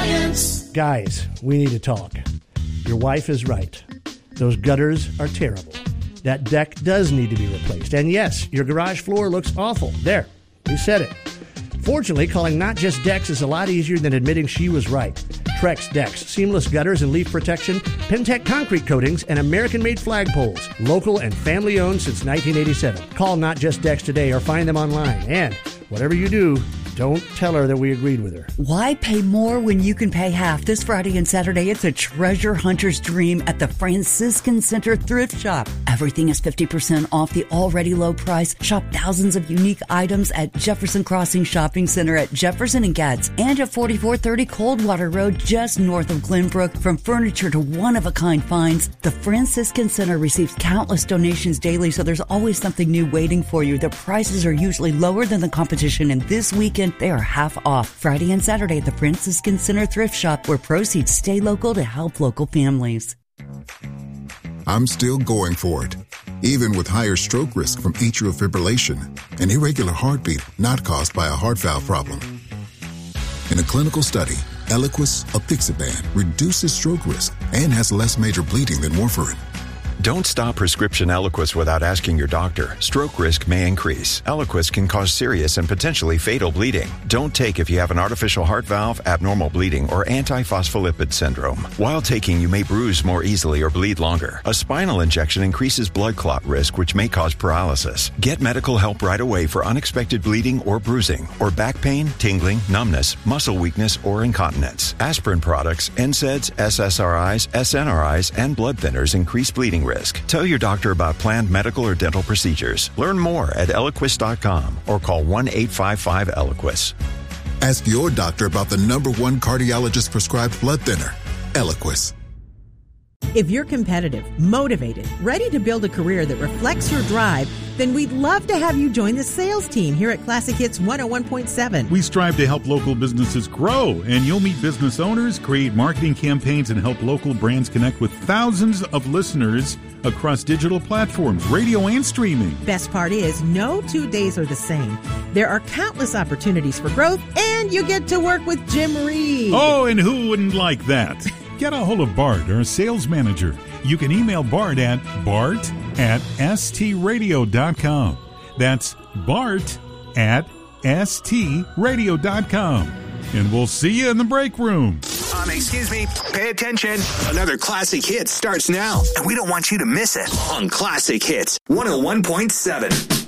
Giants. Guys, we need to talk. Your wife is right. Those gutters are terrible. That deck does need to be replaced. And yes, your garage floor looks awful. There, we said it. Fortunately, calling Not Just Decks is a lot easier than admitting she was right. Trex decks, seamless gutters and leaf protection, Pentec concrete coatings, and American-made flagpoles. Local and family-owned since 1987. Call Not Just Decks today or find them online. And whatever you do, don't tell her that we agreed with her. Why pay more when you can pay half? This Friday and Saturday, it's a treasure hunter's dream at the Franciscan Center Thrift Shop. Everything is 50% off the already low price. Shop thousands of unique items at Jefferson Crossing Shopping Center at Jefferson and Gatz and at 4430 Coldwater Road just north of Glenbrook. From furniture to one-of-a-kind finds, the Franciscan Center receives countless donations daily, so there's always something new waiting for you. The prices are usually lower than the competition, and this weekend they are half off. Friday and Saturday at the Franciscan Center Thrift Shop, where proceeds stay local to help local families. I'm still going for it, even with higher stroke risk from atrial fibrillation, an irregular heartbeat not caused by a heart valve problem. In a clinical study, Eliquis apixaban reduces stroke risk and has less major bleeding than warfarin. Don't stop prescription Eliquis without asking your doctor. Stroke risk may increase. Eliquis can cause serious and potentially fatal bleeding. Don't take if you have an artificial heart valve, abnormal bleeding, or antiphospholipid syndrome. While taking, you may bruise more easily or bleed longer. A spinal injection increases blood clot risk, which may cause paralysis. Get medical help right away for unexpected bleeding or bruising, or back pain, tingling, numbness, muscle weakness, or incontinence. Aspirin products, NSAIDs, SSRIs, SNRIs, and blood thinners increase bleeding risk. Tell your doctor about planned medical or dental procedures. Learn more at Eliquis.com or call 1-855-ELIQUIS. Ask your doctor about the #1 cardiologist prescribed blood thinner, Eliquis. If you're competitive, motivated, ready to build a career that reflects your drive, then we'd love to have you join the sales team here at Classic Hits 101.7. We strive to help local businesses grow, and you'll meet business owners, create marketing campaigns, and help local brands connect with thousands of listeners across digital platforms, radio and streaming. Best part is, no 2 days are the same. There are countless opportunities for growth, and you get to work with Jim Reed. Oh, and who wouldn't like that? Get a hold of Bart, our sales manager. You can email Bart at bart@stradio.com. That's bart@stradio.com. And we'll see you in the break room. Excuse me, pay attention. Another Classic Hit starts now, and we don't want you to miss it on Classic Hits 101.7.